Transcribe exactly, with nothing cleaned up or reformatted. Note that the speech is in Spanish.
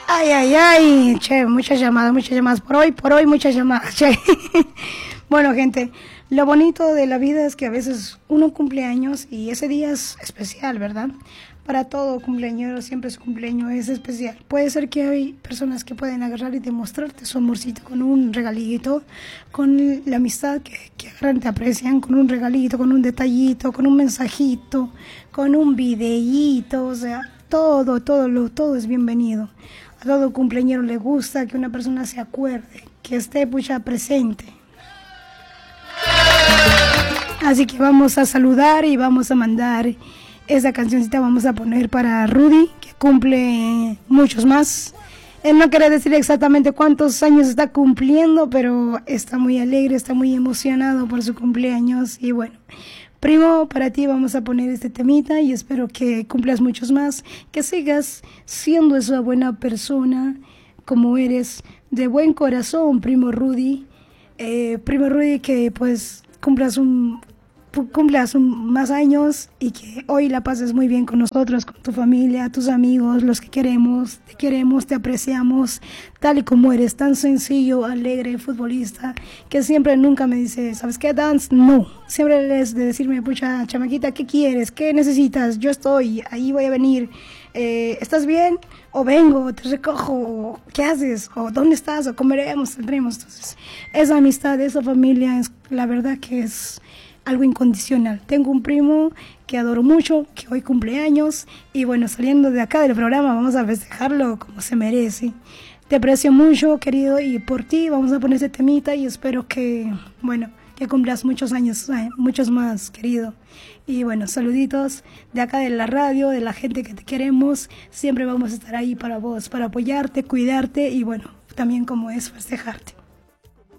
Ay, ay, ay, che, muchas llamadas, muchas llamadas. Por hoy, por hoy, muchas llamadas, che. Bueno, gente, lo bonito de la vida es que a veces uno cumple años y ese día es especial, ¿verdad? Para todo cumpleañero, siempre su cumpleaños es especial. Puede ser que hay personas que pueden agarrar y demostrarte su amorcito con un regalito, con la amistad que, que agarran, te aprecian, con un regalito, con un detallito, con un mensajito, con un videíto, o sea, todo, todo, lo, todo es bienvenido. A todo cumpleañero le gusta que una persona se acuerde, que esté pucha presente. Así que vamos a saludar y vamos a mandar esa cancioncita, vamos a poner para Rudy, que cumple muchos más. Él no quiere decir exactamente cuántos años está cumpliendo, pero está muy alegre, está muy emocionado por su cumpleaños. Y bueno, primo, para ti vamos a poner este temita y espero que cumplas muchos más, que sigas siendo esa buena persona como eres, de buen corazón, primo Rudy. Eh, primo Rudy, que pues cumplas un... cumplas más años y que hoy la pases muy bien con nosotros, con tu familia, tus amigos, los que queremos, te queremos, te apreciamos, tal y como eres, tan sencillo, alegre, futbolista, que siempre nunca me dice, ¿sabes qué, Dance? No, siempre es de decirme, pucha, chamaquita, ¿qué quieres? ¿Qué necesitas? Yo estoy, ahí voy a venir, eh, ¿estás bien? O vengo, te recojo, o ¿qué haces? O ¿dónde estás? O comeremos, tendremos. Entonces, esa amistad, esa familia, es la verdad que es algo incondicional. Tengo un primo que adoro mucho, que hoy cumple años, y bueno, saliendo de acá del programa vamos a festejarlo como se merece. Te aprecio mucho, querido, y por ti vamos a poner este temita y espero que, bueno, que cumplas muchos años, eh, muchos más, querido. Y bueno, saluditos de acá de la radio, de la gente que te queremos. Siempre vamos a estar ahí para vos, para apoyarte, cuidarte y bueno, también como es festejarte.